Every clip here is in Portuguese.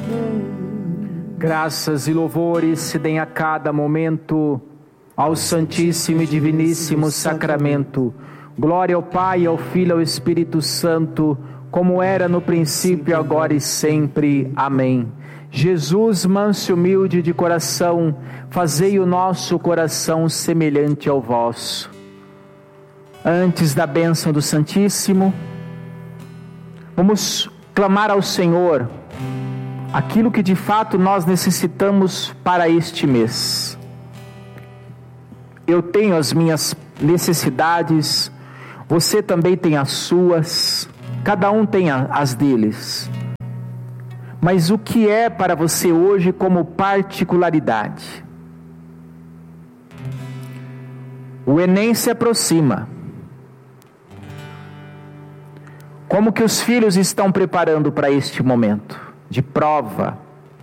Graças e louvores se deem a cada momento ao Santíssimo e Diviníssimo Sacramento. Glória ao Pai, ao Filho e ao Espírito Santo, como era no princípio, agora e sempre. Amém. Jesus, manso e humilde de coração, fazei o nosso coração semelhante ao vosso. Antes da bênção do Santíssimo, vamos clamar ao Senhor aquilo que de fato nós necessitamos para este mês. Eu tenho as minhas necessidades, você também tem as suas, cada um tem as deles. Mas o que é para você hoje como particularidade? O Enem se aproxima. Como que os filhos estão preparando para este momento de prova?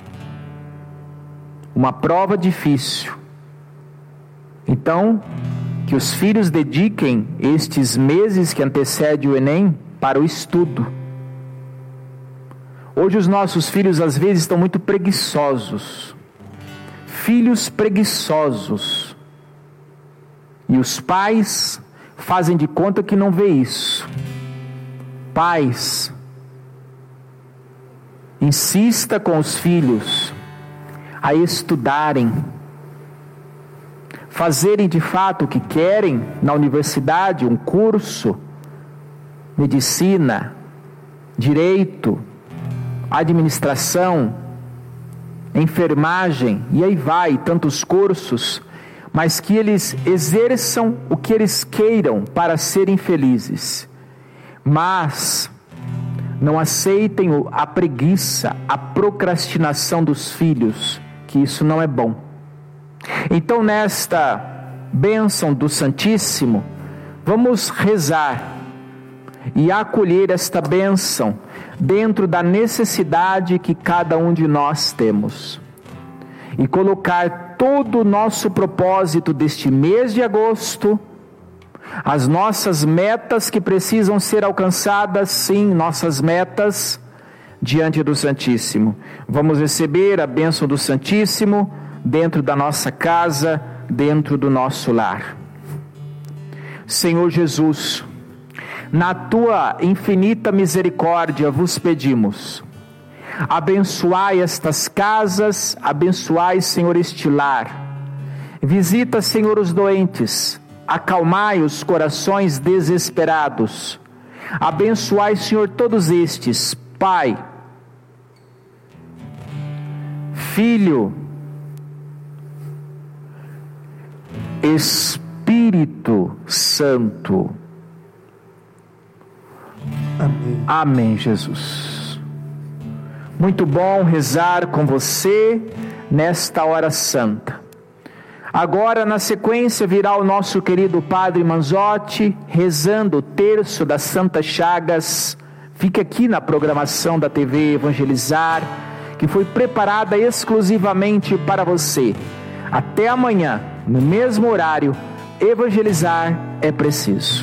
Uma prova difícil. Então, que os filhos dediquem estes meses que antecedem o Enem para o estudo. Hoje os nossos filhos às vezes estão muito preguiçosos. Filhos preguiçosos. E os pais fazem de conta que não vê isso. Pais, insista com os filhos a estudarem, fazerem de fato o que querem na universidade, um curso, medicina, direito, administração, enfermagem, e aí vai, tantos cursos, mas que eles exerçam o que eles queiram para serem felizes. Mas não aceitem a preguiça, a procrastinação dos filhos, que isso não é bom. Então, nesta bênção do Santíssimo, vamos rezar e acolher esta bênção dentro da necessidade que cada um de nós temos. E colocar todo o nosso propósito deste mês de agosto, as nossas metas que precisam ser alcançadas, sim, nossas metas, diante do Santíssimo. Vamos receber a bênção do Santíssimo dentro da nossa casa, dentro do nosso lar. Senhor Jesus, na Tua infinita misericórdia vos pedimos, abençoai estas casas, abençoai, Senhor, este lar. Visita, Senhor, os doentes, acalmai os corações desesperados. Abençoai, Senhor, todos estes, Pai, Filho, Espírito Santo. Amém. Amém, Jesus. Muito bom rezar com você nesta hora santa. Agora, na sequência, virá o nosso querido Padre Manzotti, rezando o terço das Santas Chagas. Fique aqui na programação da TV Evangelizar, que foi preparada exclusivamente para você. Até amanhã, no mesmo horário, evangelizar é preciso.